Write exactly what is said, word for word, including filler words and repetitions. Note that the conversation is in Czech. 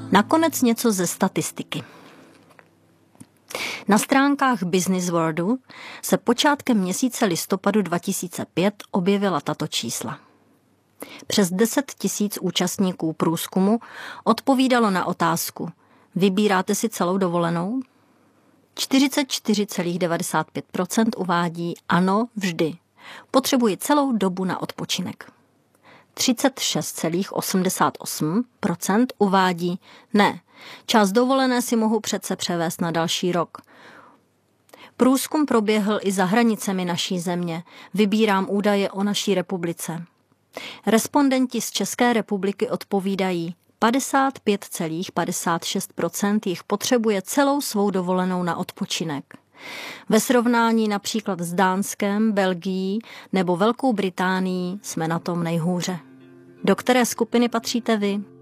Nakonec něco ze statistiky. Na stránkách Business Worldu se počátkem měsíce listopadu dva tisíce pět objevila tato čísla. Přes deset tisíc účastníků průzkumu odpovídalo na otázku: vybíráte si celou dovolenou? čtyřicet čtyři celá devadesát pět procent uvádí ano, vždy. Potřebuji celou dobu na odpočinek. třicet šest celá osmdesát osm procent uvádí ne, část dovolené si mohu přece převést na další rok. Průzkum proběhl i za hranicemi naší země. Vybírám údaje o naší republice. Respondenti z České republiky odpovídají: padesát pět celá padesát šest procent jich potřebuje celou svou dovolenou na odpočinek. Ve srovnání například s Dánskem, Belgií nebo Velkou Británií jsme na tom nejhůře. Do které skupiny patříte vy?